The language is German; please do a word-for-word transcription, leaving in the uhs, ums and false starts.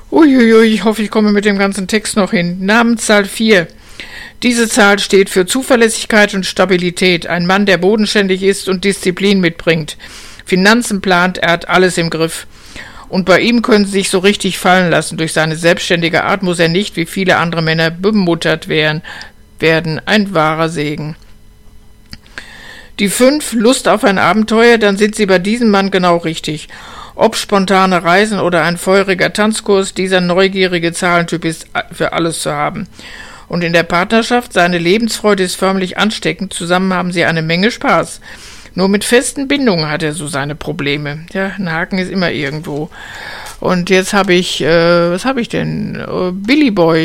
Uiuiui, ich hoffe, ich komme mit dem ganzen Text noch hin. Namenszahl vier. Diese Zahl steht für Zuverlässigkeit und Stabilität. Ein Mann, der bodenständig ist und Disziplin mitbringt. Finanzen plant, er hat alles im Griff. Und bei ihm können sie sich so richtig fallen lassen. Durch seine selbstständige Art muss er nicht, wie viele andere Männer, bemuttert werden. werden. Ein wahrer Segen. Die fünf, Lust auf ein Abenteuer, dann sind Sie bei diesem Mann genau richtig. Ob spontane Reisen oder ein feuriger Tanzkurs, dieser neugierige Zahlentyp ist für alles zu haben. Und in der Partnerschaft, seine Lebensfreude ist förmlich ansteckend, zusammen haben sie eine Menge Spaß. Nur mit festen Bindungen hat er so seine Probleme. Ja, ein Haken ist immer irgendwo. Und jetzt habe ich, äh, was habe ich denn? Billy Boy.